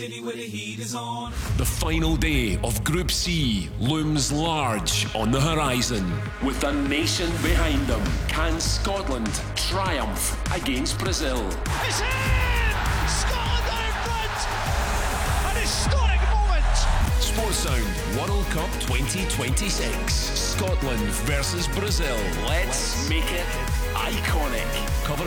The final day of Group C looms large on the horizon. With the nation behind them, can Scotland triumph against Brazil? It's in! Scotland are in front! An historic moment! Sports Sound World Cup 2026. Scotland versus Brazil. Let's make it iconic. Cover